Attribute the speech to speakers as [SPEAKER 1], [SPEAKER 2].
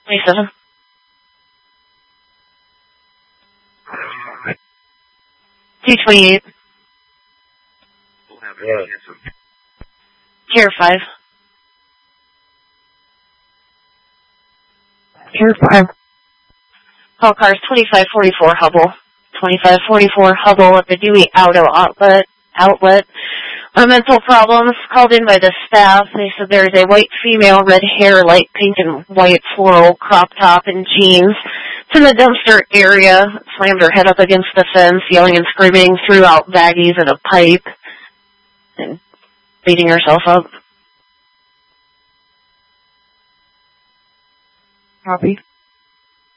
[SPEAKER 1] 27. T28. Care 5.
[SPEAKER 2] Care 5.
[SPEAKER 1] Call cars 2544 Hubble. 2544 Hubble at the Dewey Auto outlet. Mental problems called in by the staff. They said there is a white female, red hair, light pink and white floral crop top and jeans. It's in the dumpster area. Slammed her head up against the fence, yelling and screaming, threw out baggies and a pipe, and beating herself up.
[SPEAKER 2] Copy.